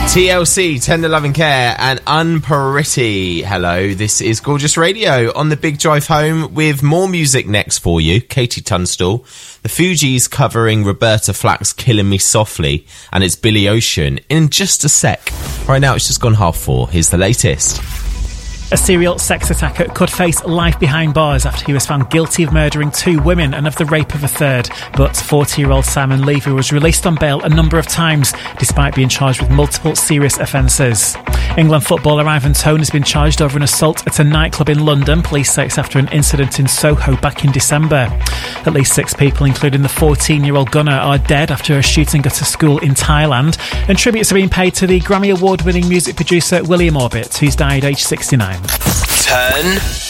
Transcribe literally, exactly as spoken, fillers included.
T L C, Tender Loving Care, and Unpretty. Hello, this is Gorgeous Radio on the big drive home with more music next for you. Katie Tunstall, the Fugees covering Roberta Flack's Killing Me Softly, and it's Billy Ocean in just a sec. Right now, it's just gone half four. Here's the latest. A serial sex attacker could face life behind bars after he was found guilty of murdering two women and of the rape of a third. But forty-year-old Simon Levy was released on bail a number of times, despite being charged with multiple serious offences. England footballer Ivan Toney has been charged over an assault at a nightclub in London. Police say it's after an incident in Soho back in December. At least six people, including the fourteen-year-old gunner, are dead after a shooting at a school in Thailand. And tributes are being paid to the Grammy Award-winning music producer William Orbit, who's died aged sixty-nine. Turn